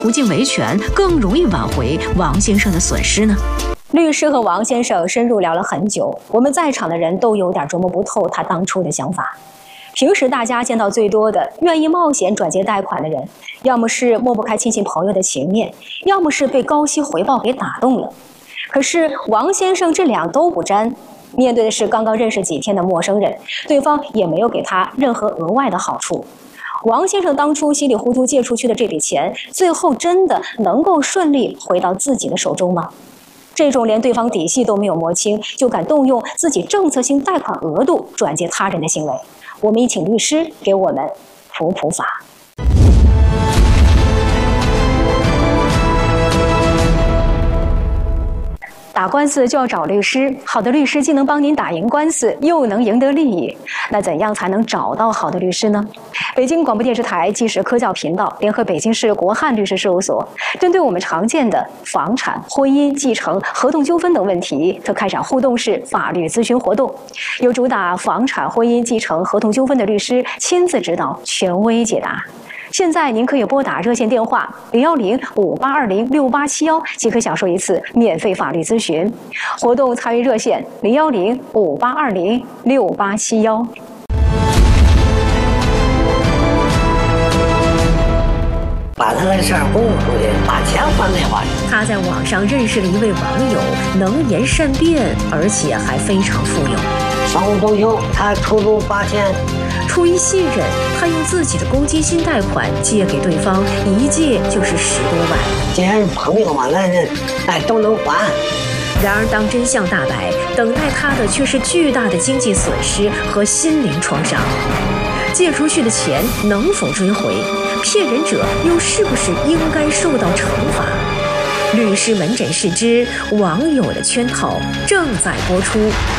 途径维权更容易挽回王先生的损失呢？律师和王先生深入聊了很久，我们在场的人都有点琢磨不透他当初的想法。平时大家见到最多的愿意冒险转借贷款的人，要么是抹不开亲戚朋友的情面，要么是被高息回报给打动了。可是王先生这两都不沾，面对的是刚刚认识几天的陌生人，对方也没有给他任何额外的好处。王先生当初稀里糊涂借出去的这笔钱，最后真的能够顺利回到自己的手中吗？这种连对方底细都没有摸清，就敢动用自己政策性贷款额度转借他人的行为，我们也请律师给我们普普法。打官司就要找律师，好的律师既能帮您打赢官司，又能赢得利益。那怎样才能找到好的律师呢？北京广播电视台纪实科教频道联合北京市国汉律师事务所，针对我们常见的房产、婚姻、继承、合同纠纷等问题，特开展互动式法律咨询活动，由主打房产、婚姻、继承、合同纠纷的律师亲自指导，权威解答。现在您可以拨打热线电话010-5820-6871，即可享受一次免费法律咨询。活动参与热线010-5820-6871。 把他的事儿公布出去，把钱还没还。 他在网上认识了一位网友，能言善辩，而且还非常富有。 房屋装修，他出租8000。 出于信任，他用自己的公积金贷款借给对方，一借就是10多万。 既然是朋友嘛，那都能还。 然而，当真相大白，等待他的却是巨大的经济损失和心灵创伤。借出去的钱能否追回？骗人者又是不是应该受到惩罚？律师门诊室之网友的圈套正在播出。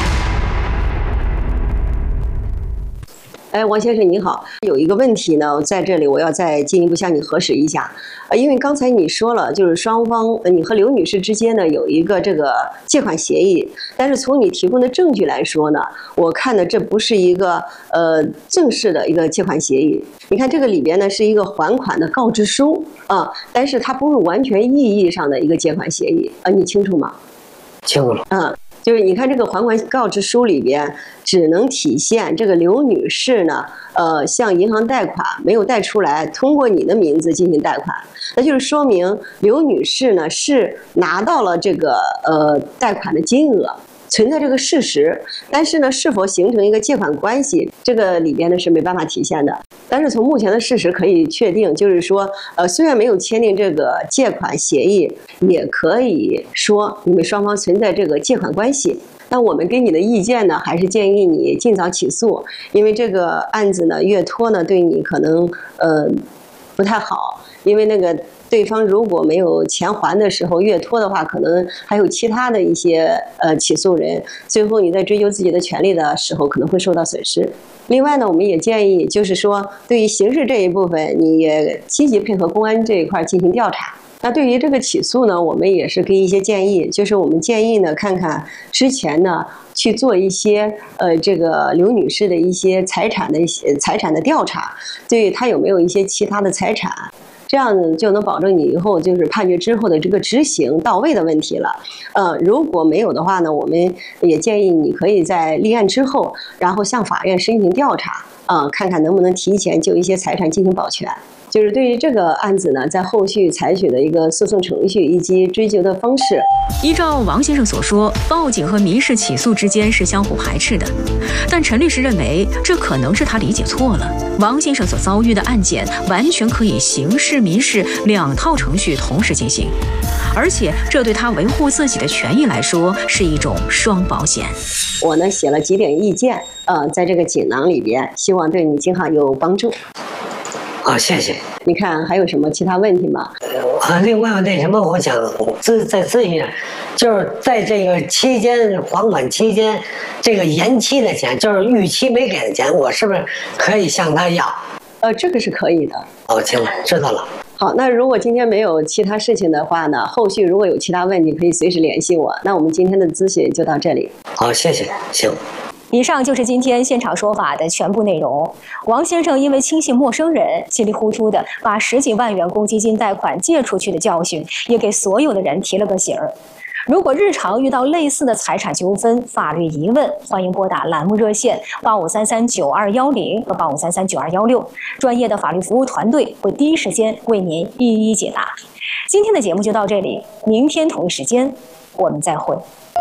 王先生您好，有一个问题呢，在这里我要再进一步向你核实一下。因为刚才你说了，就是双方你和刘女士之间呢有一个这个借款协议，但是从你提供的证据来说呢，我看的这不是一个正式的一个借款协议。你看这个里边呢是一个还款的告知书啊，但是它不是完全意义上的一个借款协议啊，你清楚吗？ 清楚。 就是你看这个还款告知书里边，只能体现这个刘女士呢，向银行贷款没有贷出来，通过你的名字进行贷款，那就是说明刘女士呢是拿到了这个贷款的金额，存在这个事实，但是呢，是否形成一个借款关系，这个里边呢是没办法体现的。但是从目前的事实可以确定，就是说，虽然没有签订这个借款协议，也可以说你们双方存在这个借款关系。那我们给你的意见呢，还是建议你尽早起诉，因为这个案子呢越拖呢，对你可能不太好，因为那个对方如果没有钱还的时候，越拖的话，可能还有其他的一些起诉人，最后你在追究自己的权利的时候，可能会受到损失。另外呢，我们也建议，就是说，对于刑事这一部分，你也积极配合公安这一块进行调查。那对于这个起诉呢，我们也是给一些建议，就是我们建议呢，看看之前呢去做一些这个刘女士的一些财产的调查，对她有没有一些其他的财产。这样呢，就能保证你以后就是判决之后的这个执行到位的问题了。如果没有的话呢，我们也建议你可以在立案之后，然后向法院申请调查，看看能不能提前就一些财产进行保全。就是对于这个案子呢，在后续采取的一个诉讼程序以及追究的方式。 依照王先生所说，报警和民事起诉之间是相互排斥的，但陈律师认为这可能是他理解错了。王先生所遭遇的案件完全可以刑事、民事2套程序同时进行，而且这对他维护自己的权益来说是一种双保险。 我呢写了几点意见，在这个锦囊里边，希望对你今后有帮助。 谢谢。 你看还有什么其他问题吗？ 另外那什么，我想再咨询一下，就是在这个期间还款期间，这个延期的钱，就是逾期没给的钱，我是不是可以向他要？ 这个是可以的。 行了，知道了。 好，那如果今天没有其他事情的话呢，后续如果有其他问题，可以随时联系我。那我们今天的咨询就到这里。 好，谢谢，行。 以上就是今天现场说法的全部内容。王先生因为轻信陌生人，稀里糊涂的把10几万元公积金贷款借出去的教训，也给所有的人提了个醒儿。如果日常遇到类似的财产纠纷、法律疑问，欢迎拨打栏目热线85339210和85339216，专业的法律服务团队会第一时间为您一一解答。今天的节目就到这里，明天同一时间我们再会。